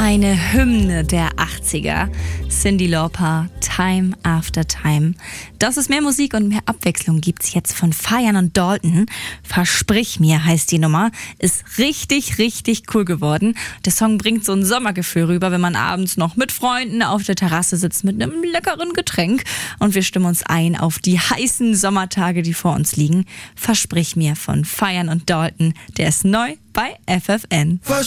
Eine Hymne der 80er. Cyndi Lauper, Time After Time. Dass es mehr Musik und mehr Abwechslung gibt's jetzt von Feiern und Dalton. Versprich mir heißt die Nummer. Ist richtig, richtig cool geworden. Der Song bringt so ein Sommergefühl rüber, wenn man abends noch mit Freunden auf der Terrasse sitzt mit einem leckeren Getränk. Und wir stimmen uns ein auf die heißen Sommertage, die vor uns liegen. Versprich mir von Feiern und Dalton. Der ist neu bei FFN.